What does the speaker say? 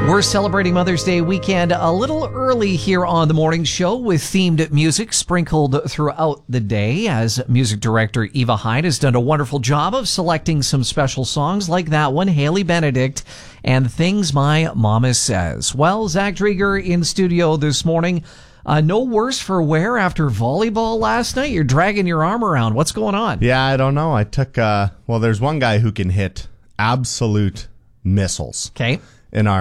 We're celebrating Mother's Day weekend a little early here on the morning show with themed music sprinkled throughout the day, as music director Eva Hyde has done a wonderful job of selecting some special songs like that one, Haley Benedict and Things My Mama Says. Well, Zach Drieger in studio this morning. No worse for wear after volleyball last night? You're dragging your arm around. What's going on? Yeah, I don't know. I took, there's one guy who can hit absolute missiles. Okay. In our